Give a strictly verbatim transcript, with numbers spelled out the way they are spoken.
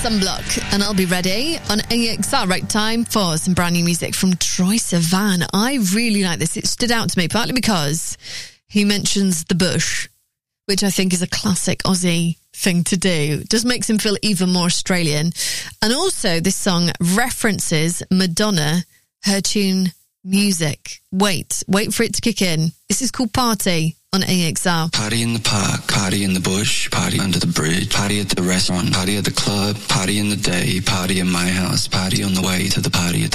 Sunblock, and I'll be ready on A X R. Right time for some brand new music from Troye Sivan. I really like this. It stood out to me partly because he mentions the bush, which I think is a classic Aussie thing to do. It just makes him feel even more Australian. And also this song references Madonna, her tune Music. Wait, wait for it to kick in. This is called Party on A X R. Party in the park, party in the bush, party under the bridge, party at the restaurant, party at the club, party in the day, party in my house, party on the way to the party at the